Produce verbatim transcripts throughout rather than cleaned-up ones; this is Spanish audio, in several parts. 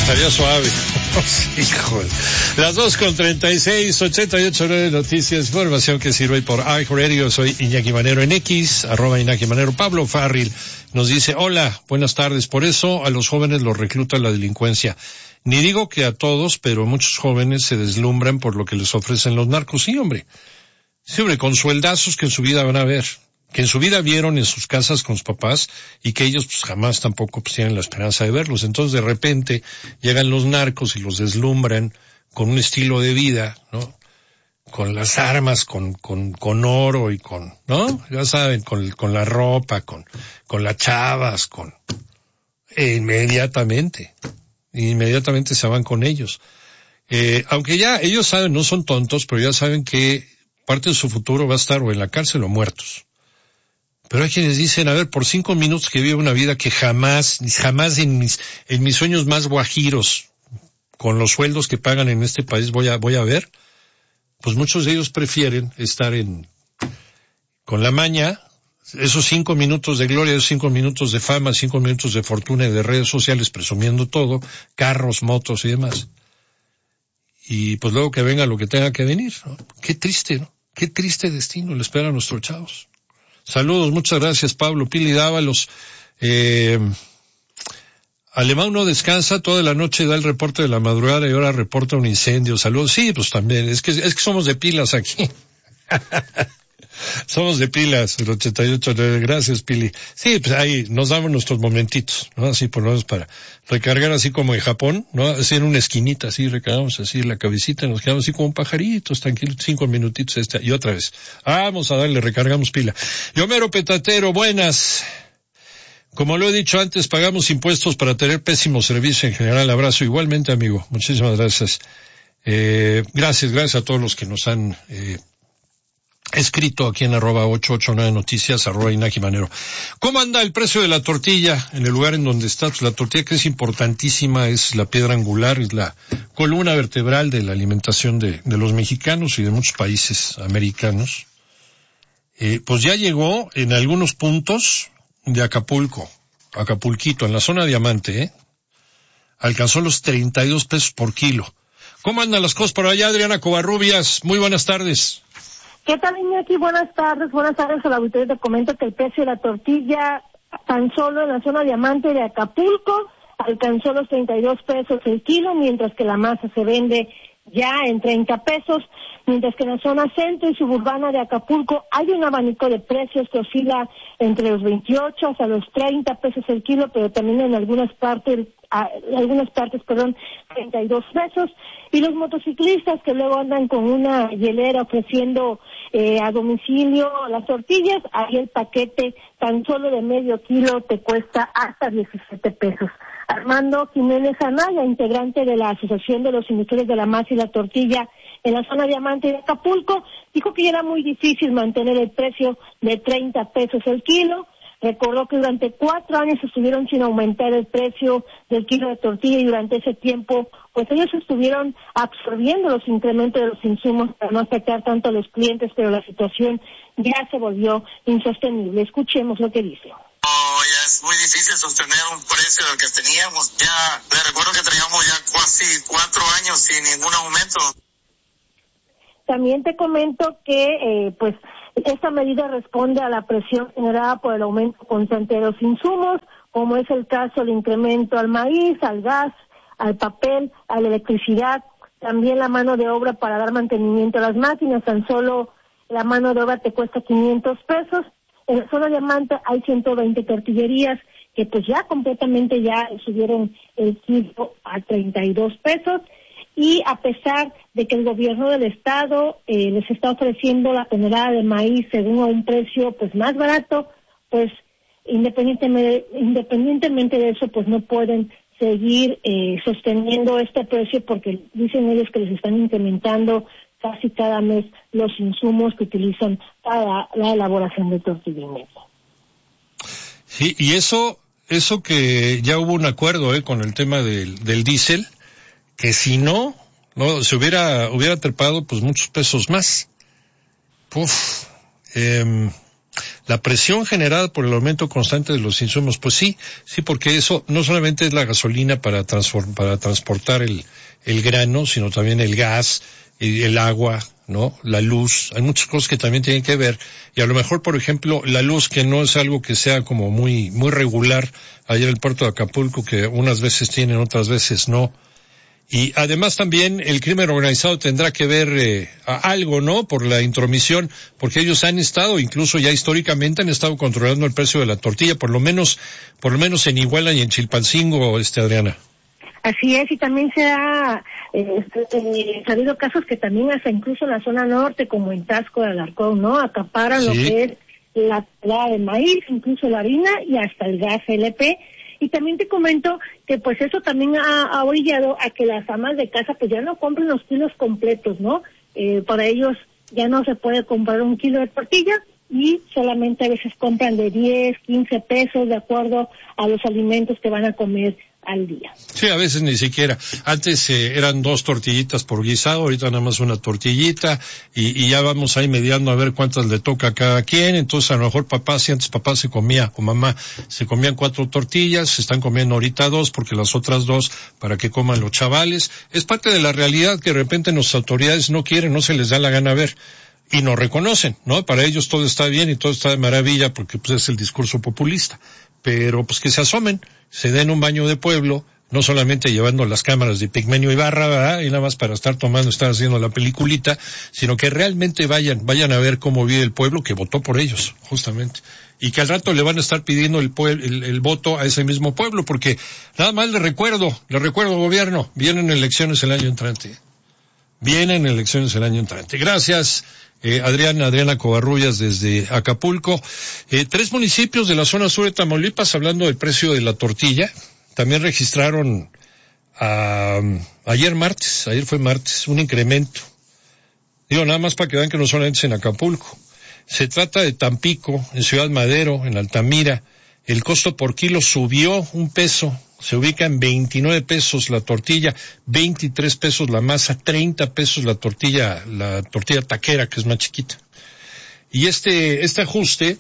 estaría suave. Híjole. Las dos con treinta y seis, ochenta y ocho nueve noticias, información que sirve por iHeartRadio. Soy Iñaki Manero en X, arroba Iñaki Manero. Pablo Farril nos dice, hola, buenas tardes. Por eso a los jóvenes los recluta la delincuencia. Ni digo que a todos, pero muchos jóvenes se deslumbran por lo que les ofrecen los narcos. Sí, hombre. Sí, hombre, con sueldazos que en su vida van a ver, que en su vida vieron en sus casas con sus papás y que ellos pues jamás tampoco pues, tienen la esperanza de verlos. Entonces de repente llegan los narcos y los deslumbran con un estilo de vida, ¿no? Con las armas, con, con, con oro y con, ¿no? Ya saben, con, con la ropa, con, con las chavas, con, e inmediatamente, inmediatamente se van con ellos. Eh, aunque ya ellos saben, no son tontos, pero ya saben que parte de su futuro va a estar o en la cárcel o muertos. Pero hay quienes dicen, a ver, por cinco minutos que vivo una vida que jamás, jamás en mis, en mis sueños más guajiros, con los sueldos que pagan en este país voy a, voy a ver, pues muchos de ellos prefieren estar en, con la maña, esos cinco minutos de gloria, esos cinco minutos de fama, cinco minutos de fortuna y de redes sociales presumiendo todo, carros, motos y demás. Y pues luego que venga lo que tenga que venir, ¿no? Qué triste, ¿no? Qué triste destino le espera a nuestros chavos. Saludos, muchas gracias, Pablo. Pili Dávalos. Eh, Alemán no descansa, toda la noche da el reporte de la madrugada y ahora reporta un incendio. Saludos. Sí, pues también, es que, es que somos de pilas aquí. Somos de pilas, el ochenta y ocho, gracias, Pili. Sí, pues ahí nos damos nuestros momentitos, ¿no? Así por lo menos para recargar así como en Japón, ¿no? Así en una esquinita, así recargamos así la cabecita, nos quedamos así como pajaritos, tranquilos, cinco minutitos esta, y otra vez. Vamos a darle, recargamos pila. Yomero Petatero, buenas. Como lo he dicho antes, pagamos impuestos para tener pésimo servicio en general. Abrazo igualmente, amigo. Muchísimas gracias. Eh, gracias, gracias a todos los que nos han, eh, escrito aquí en arroba ocho ocho nueve noticias, arroba Iñaki Manero. ¿Cómo anda el precio de la tortilla en el lugar en donde está? Pues la tortilla, que es importantísima, es la piedra angular, es la columna vertebral de la alimentación de, de los mexicanos y de muchos países americanos. Eh, pues ya llegó en algunos puntos de Acapulco, Acapulquito, en la zona Diamante, ¿eh? Alcanzó los treinta y dos pesos por kilo. ¿Cómo andan las cosas por allá, Adriana Covarrubias? Muy buenas tardes. ¿Qué tal, Iñaki? Buenas tardes, buenas tardes a la auditoría. Te comento que el precio de la tortilla tan solo en la zona Diamante de Acapulco alcanzó los treinta y dos pesos el kilo, mientras que la masa se vende ya en treinta pesos, mientras que en la zona centro y suburbana de Acapulco hay un abanico de precios que oscila entre los veintiocho hasta los treinta pesos el kilo, pero también en algunas partes, en algunas partes, perdón, treinta y dos pesos. Y los motociclistas que luego andan con una hielera ofreciendo eh, a domicilio las tortillas, ahí el paquete tan solo de medio kilo te cuesta hasta diecisiete pesos. Armando Jiménez Anaya, integrante de la Asociación de los Industriales de la Masa y la Tortilla en la zona Diamante de Acapulco, dijo que ya era muy difícil mantener el precio de treinta pesos el kilo. Recordó que durante cuatro años estuvieron sin aumentar el precio del kilo de tortilla y durante ese tiempo, pues ellos estuvieron absorbiendo los incrementos de los insumos para no afectar tanto a los clientes, pero la situación ya se volvió insostenible. Escuchemos lo que dice. Oh, ya es muy difícil sostener un precio del que teníamos. Ya, le recuerdo que teníamos ya casi cuatro años sin ningún aumento. También te comento que, eh, pues, esta medida responde a la presión generada por el aumento constante de los insumos, como es el caso del incremento al maíz, al gas, al papel, a la electricidad, también la mano de obra para dar mantenimiento a las máquinas. Tan solo la mano de obra te cuesta quinientos pesos. En la zona Diamante hay ciento veinte tortillerías que pues ya completamente ya subieron el kilo a treinta y dos pesos. Y a pesar de que el gobierno del estado eh, les está ofreciendo la tonelada de maíz según a un precio pues más barato, pues independientemente, independientemente de eso, pues no pueden seguir eh, sosteniendo este precio porque dicen ellos que les están incrementando casi cada mes los insumos que utilizan para la elaboración de tortilla y media. Sí, y eso, eso que ya hubo un acuerdo eh, con el tema del, del diésel, que si no, no se hubiera hubiera trepado pues muchos pesos más. Uf, eh, La presión generada por el aumento constante de los insumos, pues sí, sí, porque eso no solamente es la gasolina para transform, para transportar el, el grano, sino también el gas, el agua, ¿no? La luz, hay muchas cosas que también tienen que ver, y a lo mejor, por ejemplo, la luz, que no es algo que sea como muy, muy regular, allá en el puerto de Acapulco, que unas veces tienen, otras veces no. Y además también el crimen organizado tendrá que ver eh, algo, ¿no? Por la intromisión, porque ellos han estado, incluso ya históricamente han estado controlando el precio de la tortilla, por lo menos, por lo menos en Iguala y en Chilpancingo, este Adriana. Así es, y también se ha eh, eh, sabido casos que también hasta incluso en la zona norte, como en Taxco de Alarcón, ¿no? Acaparan sí. Lo que es la tonelada de maíz, incluso la harina y hasta el gas L P. Y también te comento que pues eso también ha, ha orillado a que las amas de casa pues ya no compren los kilos completos, ¿no? Eh, para ellos ya no se puede comprar un kilo de tortilla y solamente a veces compran de diez, quince pesos de acuerdo a los alimentos que van a comer al día. Sí, a veces ni siquiera. Antes eh, eran dos tortillitas por guisado, ahorita nada más una tortillita y, y ya vamos ahí mediando a ver cuántas le toca a cada quien. Entonces a lo mejor papá, si antes papá se comía o mamá se comían cuatro tortillas, se están comiendo ahorita dos porque las otras dos para que coman los chavales. Es parte de la realidad que de repente nuestras autoridades no quieren, no se les da la gana ver. Y no reconocen, ¿no? Para ellos todo está bien y todo está de maravilla porque pues es el discurso populista. Pero pues que se asomen, se den un baño de pueblo, no solamente llevando las cámaras de Pigmenio Ibarra, ¿verdad? Y nada más para estar tomando, estar haciendo la peliculita, sino que realmente vayan, vayan a ver cómo vive el pueblo que votó por ellos, justamente. Y que al rato le van a estar pidiendo el, pueblo, el, el voto a ese mismo pueblo, porque nada más le recuerdo, le recuerdo gobierno, vienen elecciones el año entrante. Vienen elecciones el año entrante. Gracias. Eh, Adriana, Adriana Covarrubias desde Acapulco. Eh, tres municipios de la zona sur de Tamaulipas, hablando del precio de la tortilla, también registraron uh, ayer martes, ayer fue martes, un incremento. Digo, nada más para que vean que no solamente es en Acapulco. Se trata de Tampico, en Ciudad Madero, en Altamira. El costo por kilo subió un peso. Se ubica en veintinueve pesos la tortilla, veintitrés pesos la masa, treinta pesos la tortilla, la tortilla taquera, que es más chiquita. Y este, este ajuste,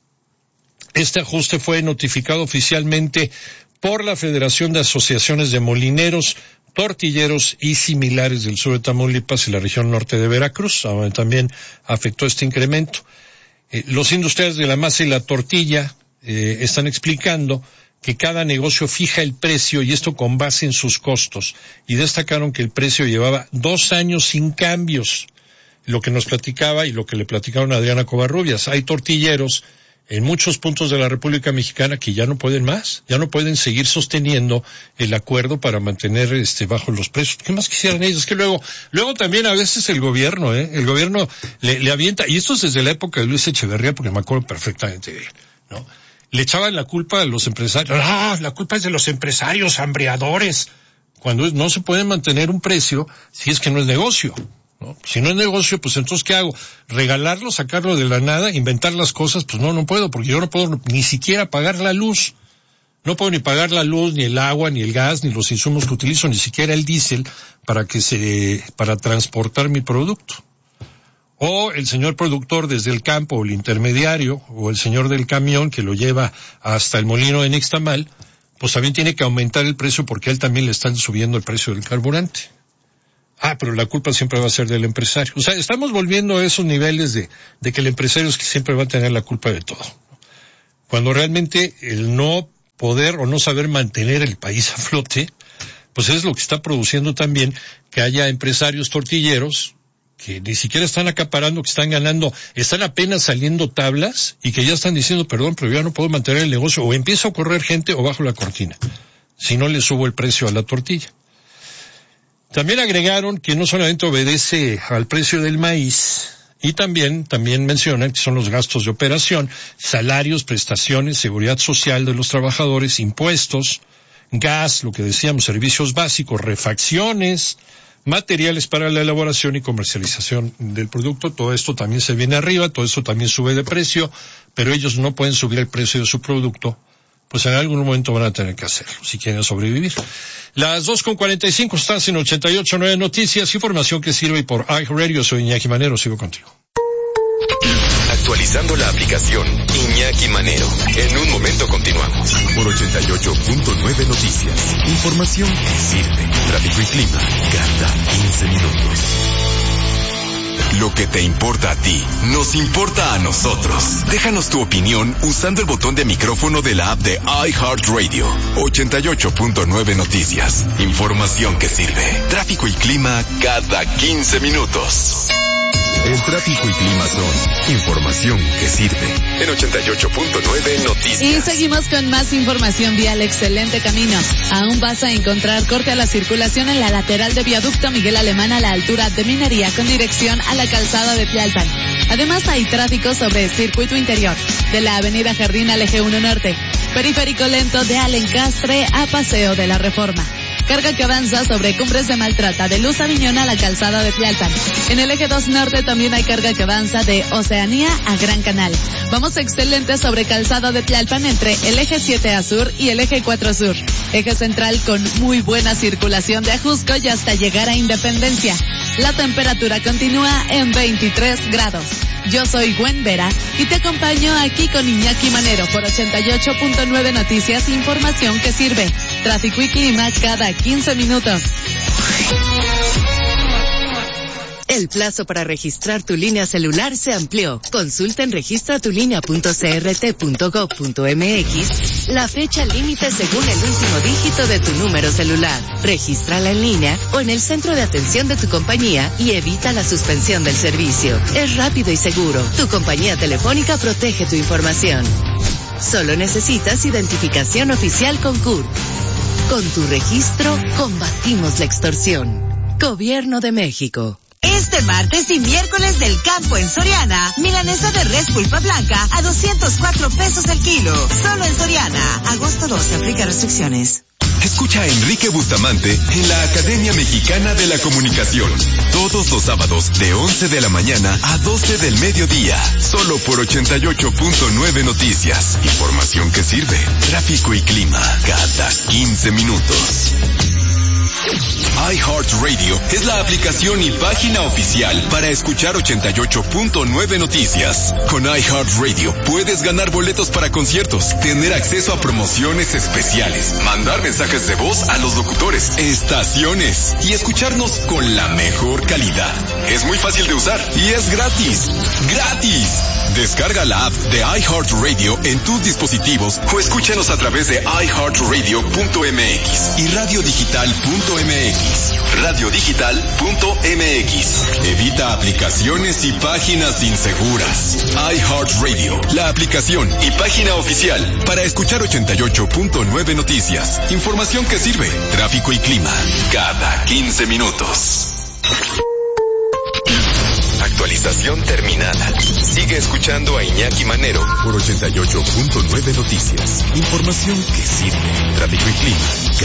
este ajuste fue notificado oficialmente por la Federación de Asociaciones de Molineros, Tortilleros y similares del sur de Tamaulipas y la región norte de Veracruz, donde también afectó este incremento. Eh, los industriales de la masa y la tortilla eh, están explicando que cada negocio fija el precio y esto con base en sus costos. Y destacaron que el precio llevaba dos años sin cambios. Lo que nos platicaba y lo que le platicaron a Adriana Covarrubias. Hay tortilleros en muchos puntos de la República Mexicana que ya no pueden más, ya no pueden seguir sosteniendo el acuerdo para mantener este bajo los precios. ¿Qué más quisieran ellos? Es que luego, luego también a veces el gobierno, eh, el gobierno le, le avienta, y esto es desde la época de Luis Echeverría, porque me acuerdo perfectamente de él, ¿no? Le echaban la culpa a los empresarios. Ah, la culpa es de los empresarios, hambreadores. Cuando no se puede mantener un precio si es que no es negocio, ¿no? Si no es negocio, pues entonces ¿qué hago? ¿Regalarlo, sacarlo de la nada, inventar las cosas? Pues no, no puedo, porque yo no puedo ni siquiera pagar la luz. No puedo ni pagar la luz, ni el agua, ni el gas, ni los insumos que utilizo, ni siquiera el diésel para que se, para transportar mi producto. O el señor productor desde el campo, o el intermediario, o el señor del camión que lo lleva hasta el molino de Nixtamal, pues también tiene que aumentar el precio porque a él también le están subiendo el precio del carburante. Ah, pero la culpa siempre va a ser del empresario. O sea, estamos volviendo a esos niveles de, de que el empresario es que siempre va a tener la culpa de todo. Cuando realmente el no poder o no saber mantener el país a flote, pues es lo que está produciendo también que haya empresarios tortilleros que ni siquiera están acaparando, que están ganando, están apenas saliendo tablas y que ya están diciendo, perdón, pero ya no puedo mantener el negocio, o empiezo a correr gente o bajo la cortina, si no le subo el precio a la tortilla. También agregaron que no solamente obedece al precio del maíz, y también, también mencionan que son los gastos de operación, salarios, prestaciones, seguridad social de los trabajadores, impuestos, gas, lo que decíamos, servicios básicos, refacciones, materiales para la elaboración y comercialización del producto. Todo esto también se viene arriba, todo esto también sube de precio, pero ellos no pueden subir el precio de su producto, pues en algún momento van a tener que hacerlo, si quieren sobrevivir. Las dos con cuarenta y cinco, estás en ochenta y ocho punto nueve Noticias, información que sirve por iHeartRadio. Soy Iñaki Manero, sigo contigo. actualizando la aplicación Iñaki Manero. En un momento continuamos. Por ochenta y ocho punto nueve Noticias. Información que sirve. Tráfico y clima cada quince minutos. Lo que te importa a ti, nos importa a nosotros. Déjanos tu opinión usando el botón de micrófono de la app de iHeartRadio. ochenta y ocho punto nueve Noticias. Información que sirve. Tráfico y clima cada quince minutos. El tráfico y clima son información que sirve. En ochenta y ocho punto nueve Noticias. Y seguimos con más información vial. Excelente camino. Aún vas a encontrar corte a la circulación en la lateral de Viaducto Miguel Alemán a la altura de Minería con dirección a la calzada de Tlalpan. Además hay tráfico sobre el circuito interior de la avenida Jardín al eje uno Norte. Periférico lento de Alencastre a Paseo de la Reforma. Carga que avanza sobre Cumbres de Maltrata de Luz Aviñón a la calzada de Tlalpan. En el eje dos Norte también hay carga que avanza de Oceanía a Gran Canal. Vamos excelente sobre calzada de Tlalpan entre el eje siete A Sur y el eje cuatro Sur. Eje central con muy buena circulación de Ajusco y hasta llegar a Independencia. La temperatura continúa en veintitrés grados. Yo soy Gwen Vera y te acompaño aquí con Iñaki Manero por ochenta y ocho punto nueve Noticias, información que sirve. Tráfico y clima cada quince minutos. El plazo para registrar tu línea celular se amplió. Consulta en registra tu línea punto c r t punto gov punto m x la fecha límite según el último dígito de tu número celular. Regístrala en línea o en el centro de atención de tu compañía y evita la suspensión del servicio. Es rápido y seguro. Tu compañía telefónica protege tu información. Solo necesitas identificación oficial con C U R. Con tu registro, combatimos la extorsión. Gobierno de México. Este martes y miércoles del campo en Soriana, milanesa de res pulpa blanca a doscientos cuatro pesos el kilo. Solo en Soriana. Agosto doce, aplica restricciones. Escucha a Enrique Bustamante en la Academia Mexicana de la Comunicación. Todos los sábados de once de la mañana a doce del mediodía. Solo por ochenta y ocho punto nueve Noticias. Información que sirve. Tráfico y clima cada quince minutos. iHeartRadio es la aplicación y página oficial para escuchar ochenta y ocho punto nueve Noticias. Con iHeartRadio puedes ganar boletos para conciertos, tener acceso a promociones especiales, mandar mensajes de voz a los locutores, estaciones y escucharnos con la mejor calidad. Es muy fácil de usar y es gratis. ¡Gratis! Descarga la app de iHeartRadio en tus dispositivos o escúchanos a través de i heart radio punto m x y radio digital punto m x. radio digital punto m x. Evita aplicaciones y páginas inseguras. iHeartRadio, la aplicación y página oficial para escuchar ochenta y ocho punto nueve Noticias. Información que sirve. Tráfico y clima cada quince minutos. Actualización terminada. Sigue escuchando a Iñaki Manero por ochenta y ocho punto nueve Noticias. Información que sirve. Tráfico y clima